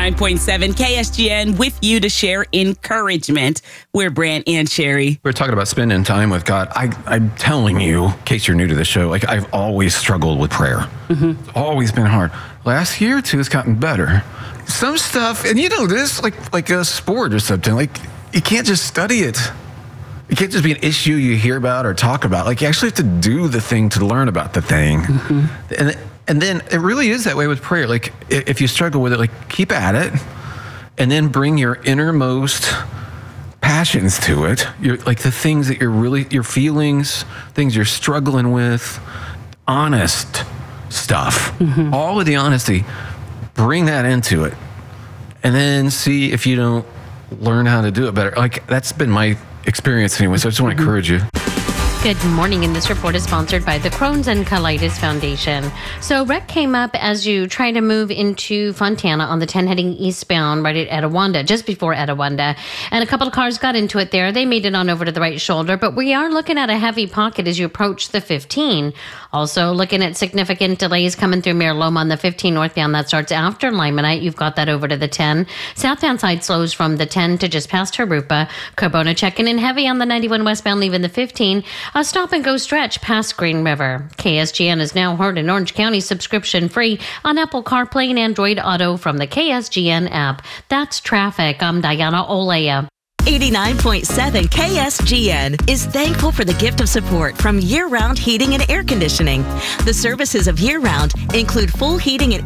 89.7 KSGN with you to share encouragement. We're Brant and Sherry. We're talking about spending time with God. I'm telling you, in case you're new to the show, like I've always struggled with prayer. It's always been hard. Last year or two, it's gotten better. Some stuff, and you know this, like a sport or something, like you can't just study it. It can't just be an issue you hear about or talk about. Like you actually have to do the thing to learn about the thing. And then it really is that way with prayer. Like if you struggle with it, like keep at it and then bring your innermost passions to it. Like the things that your feelings, things you're struggling with, honest stuff, all of the honesty, bring that into it and then see if you don't learn how to do it better. Like that's been my experience anyway. So I just want to encourage you. Good morning, and this report is sponsored by the Crohn's and Colitis Foundation. So wreck came up as you try to move into Fontana on the 10 heading eastbound right at Etiwanda, just before Etiwanda. And a couple of cars got into it there. They made it on over to the right shoulder, but we are looking at a heavy pocket as you approach the 15. Also looking at significant delays coming through Mira Loma on the 15 northbound. That starts after Limonite. You've got that over to the 10. Southbound side slows from the 10 to just past Harupa. Carbona checking in heavy on the 91 westbound, leaving the 15. A stop and go stretch past Green River. KSGN is now heard in Orange County subscription free on Apple CarPlay and Android Auto from the KSGN app. That's traffic. I'm Diana Olea. 89.7 KSGN is thankful for the gift of support from Year Round Heating and Air Conditioning. The services of Year Round include full heating and